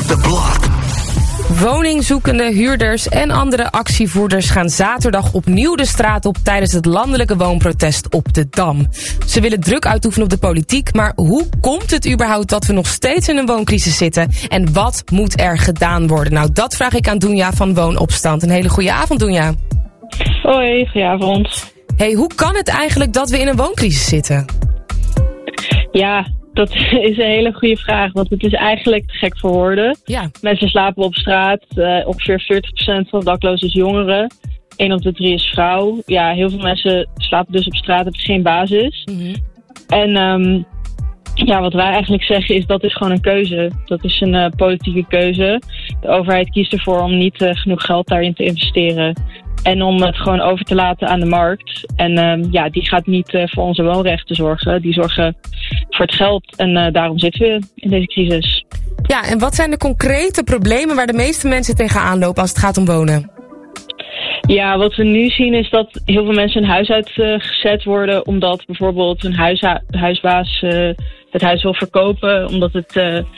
the block. Woningzoekende huurders en andere actievoerders gaan zaterdag opnieuw de straat op tijdens het landelijke woonprotest op de Dam. Ze willen druk uitoefenen op de politiek, maar hoe komt het überhaupt dat we nog steeds in een wooncrisis zitten? En wat moet er gedaan worden? Nou, dat vraag ik aan Doenja van Woonopstand. Een hele goede avond, Doenja. Hoi, goedenavond. Hey, hoe kan het eigenlijk dat we in een wooncrisis zitten? Ja, dat is een hele goede vraag, want het is eigenlijk te gek voor woorden. Ja. Mensen slapen op straat, ongeveer 40% van de daklozen is jongeren. 1 op de 3 is vrouw. Ja, heel veel mensen slapen dus op straat, hebben geen basis. Mm-hmm. En wat wij eigenlijk zeggen is dat is gewoon een keuze. Dat is een politieke keuze. De overheid kiest ervoor om niet genoeg geld daarin te investeren. En om het gewoon over te laten aan de markt. En die gaat niet voor onze woonrechten zorgen. Die zorgen voor het geld. En daarom zitten we in deze crisis. Ja, en wat zijn de concrete problemen waar de meeste mensen tegenaan lopen als het gaat om wonen? Ja, wat we nu zien is dat heel veel mensen hun huis uitgezet worden. Omdat bijvoorbeeld een huisbaas het huis wil verkopen. Omdat het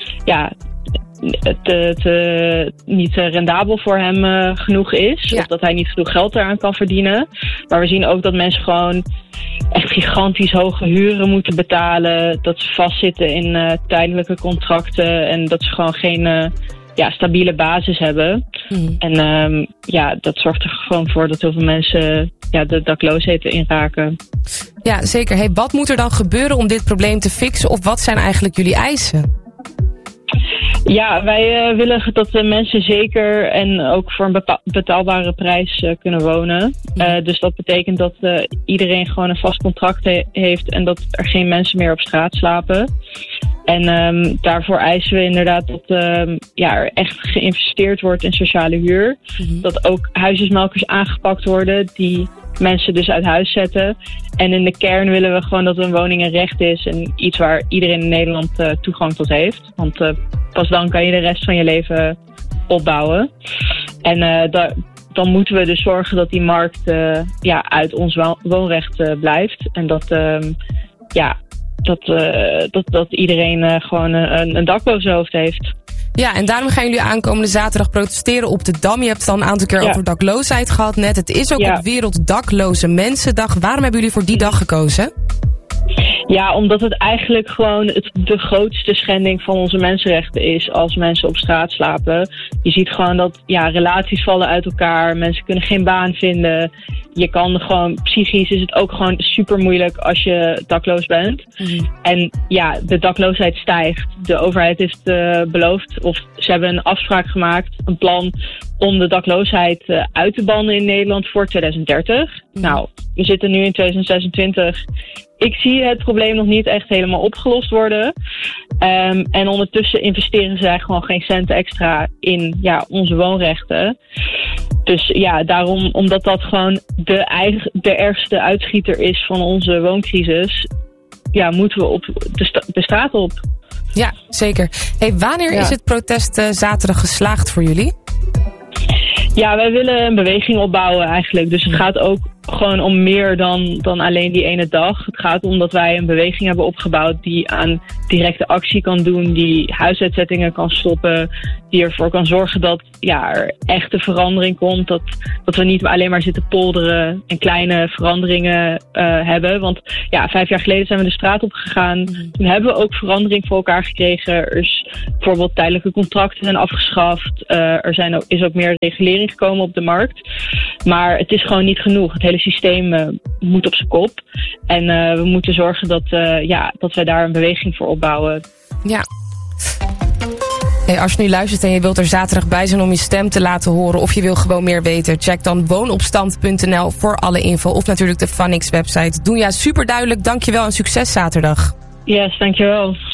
niet rendabel voor hem genoeg is. Ja. Of dat hij niet genoeg geld eraan kan verdienen. Maar we zien ook dat mensen gewoon echt gigantisch hoge huren moeten betalen. Dat ze vastzitten in tijdelijke contracten. En dat ze gewoon geen stabiele basis hebben. En dat zorgt er gewoon voor dat heel veel mensen de dakloosheid inraken. Ja, zeker. Hey, wat moet er dan gebeuren om dit probleem te fixen? Of wat zijn eigenlijk jullie eisen? Ja, wij willen dat de mensen zeker en ook voor een betaalbare prijs kunnen wonen. Dus dat betekent dat iedereen gewoon een vast contract heeft en dat er geen mensen meer op straat slapen. En daarvoor eisen we inderdaad dat er echt geïnvesteerd wordt in sociale huur. Mm-hmm. Dat ook huisjesmelkers aangepakt worden die mensen dus uit huis zetten. En in de kern willen we gewoon dat een woning een recht is en iets waar iedereen in Nederland toegang tot heeft. Want pas dan kan je de rest van je leven opbouwen. En dan moeten we dus zorgen dat die markt uit ons woonrecht blijft. En dat iedereen gewoon een dak boven zijn hoofd heeft. Ja, en daarom gaan jullie aankomende zaterdag protesteren op de Dam. Je hebt het al een aantal keer over dakloosheid gehad net. Het is ook op Werelddakloze Mensendag. Waarom hebben jullie voor die dag gekozen? Ja, omdat het eigenlijk gewoon de grootste schending van onze mensenrechten is als mensen op straat slapen. Je ziet gewoon dat relaties vallen uit elkaar, mensen kunnen geen baan vinden. Je kan gewoon, psychisch is het ook gewoon super moeilijk als je dakloos bent. Mm-hmm. En de dakloosheid stijgt. De overheid heeft beloofd, of ze hebben een afspraak gemaakt, een plan om de dakloosheid uit te bannen in Nederland voor 2030. Mm-hmm. Nou, we zitten nu in 2026. Ik zie het probleem nog niet echt helemaal opgelost worden. En ondertussen investeren zij gewoon geen cent extra in onze woonrechten. Dus daarom, omdat dat gewoon de ergste uitschieter is van onze wooncrisis, moeten we op de straat op. Ja, zeker. Hey, wanneer is het protest zaterdag geslaagd voor jullie? Ja, wij willen een beweging opbouwen eigenlijk. Dus het gaat ook gewoon om meer dan alleen die ene dag. Het gaat om dat wij een beweging hebben opgebouwd die aan directe actie kan doen, die huisuitzettingen kan stoppen, die ervoor kan zorgen dat er echte verandering komt. Dat we niet alleen maar zitten polderen en kleine veranderingen hebben. Want 5 jaar geleden zijn we de straat op gegaan. Toen hebben we ook verandering voor elkaar gekregen. Er is bijvoorbeeld tijdelijke contracten zijn afgeschaft. Is ook meer regulering gekomen op de markt. Maar het is gewoon niet genoeg. Het hele systeem moet op zijn kop. En we moeten zorgen dat wij daar een beweging voor opbouwen. Ja. Hey, als je nu luistert en je wilt er zaterdag bij zijn om je stem te laten horen, of je wil gewoon meer weten, check dan woonopstand.nl voor alle info. Of natuurlijk de Funix website. Doenja, super duidelijk. Dankjewel en succes zaterdag. Yes, dankjewel.